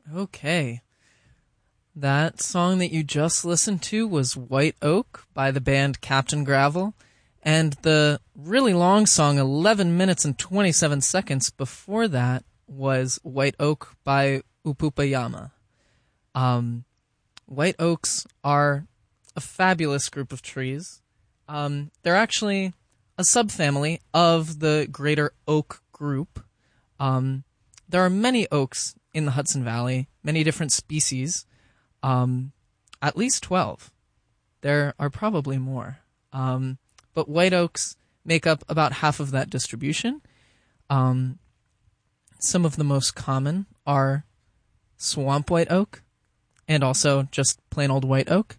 Okay. That song that you just listened to was White Oak by the band Captain Gravel, and the really long song, 11 minutes and 27 seconds before that, was White Oak by Upupayama. White oaks are a fabulous group of trees. They're actually a subfamily of the greater oak group. There are many oaks in the Hudson Valley, many different species. At least 12. There are probably more. But white oaks make up about half of that distribution. Some of the most common are swamp white oak and also just plain old white oak.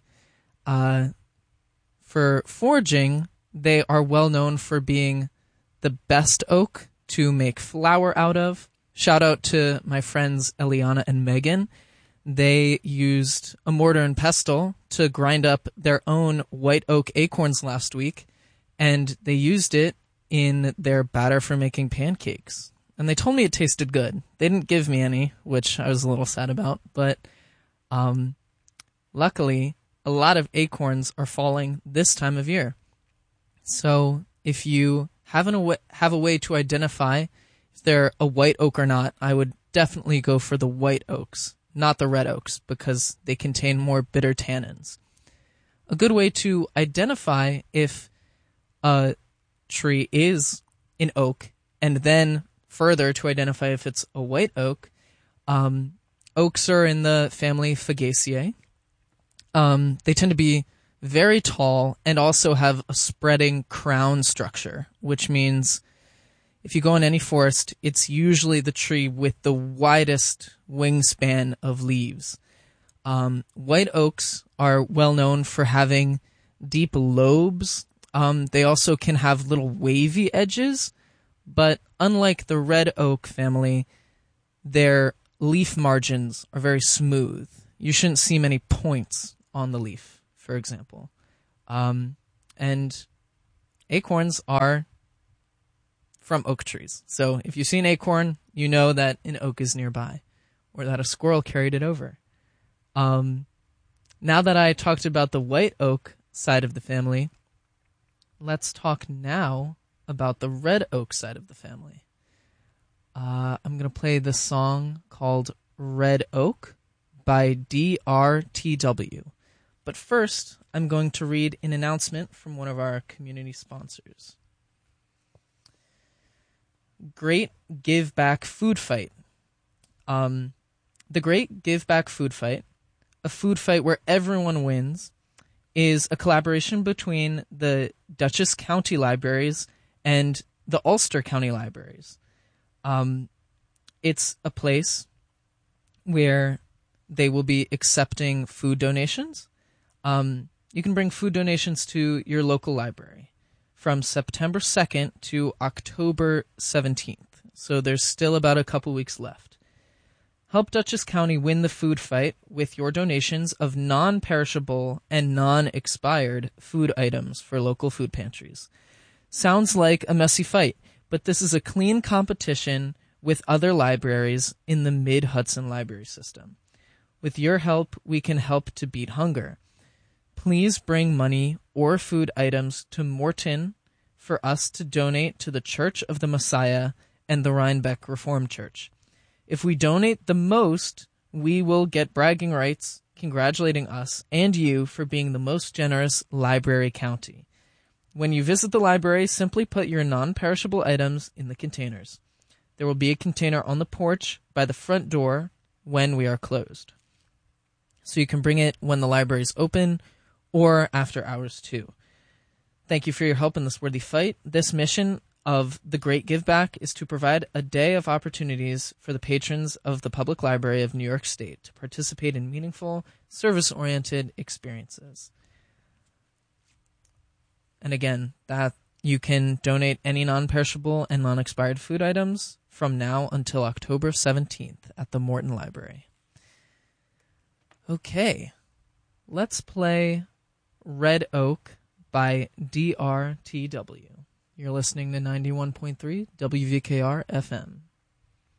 For foraging, they are well known for being the best oak to make flour out of. Shout out to my friends Eliana and Megan. They used a mortar and pestle to grind up their own white oak acorns last week, and they used it in their batter for making pancakes. And they told me it tasted good. They didn't give me any, which I was a little sad about, but luckily, a lot of acorns are falling this time of year. So if you have a way to identify if they're a white oak or not, I would definitely go for the white oaks, not the red oaks, because they contain more bitter tannins. A good way to identify if a tree is an oak, and then further to identify if it's a white oak, oaks are in the family Fagaceae. They tend to be very tall and also have a spreading crown structure, which means if you go in any forest, it's usually the tree with the widest wingspan of leaves. White oaks are well known for having deep lobes. They also can have little wavy edges, but unlike the red oak family, their leaf margins are very smooth. You shouldn't see many points on the leaf, for example. And acorns are from oak trees. So if you see an acorn, you know that an oak is nearby or that a squirrel carried it over. Now that I talked about the white oak side of the family, let's talk now about the red oak side of the family. I'm going to play the song called Red Oak by DRTW. But first, I'm going to read an announcement from one of our community sponsors. Great Give Back Food Fight. The Great Give Back Food Fight, a food fight where everyone wins, is a collaboration between the Dutchess County Libraries and the Ulster County Libraries. It's a place where they will be accepting food donations. You can bring food donations to your local library from September 2nd to October 17th. So there's still about a couple weeks left. Help Dutchess County win the food fight with your donations of non-perishable and non-expired food items for local food pantries. Sounds like a messy fight, but this is a clean competition with other libraries in the Mid-Hudson Library System. With your help, we can help to beat hunger. Please bring money or food items to Morton for us to donate to the Church of the Messiah and the Rhinebeck Reformed Church. If we donate the most, we will get bragging rights congratulating us and you for being the most generous library county. When you visit the library, simply put your non-perishable items in the containers. There will be a container on the porch by the front door when we are closed. So you can bring it when the library is open or after hours too. Thank you for your help in this worthy fight. This mission of the Great Give Back is to provide a day of opportunities for the patrons of the Public Library of New York State to participate in meaningful, service-oriented experiences. And again, that you can donate any non-perishable and non-expired food items from now until October 17th at the Morton Library. Okay, let's play Red Oak by DRTW. You're listening to 91.3 WVKR FM.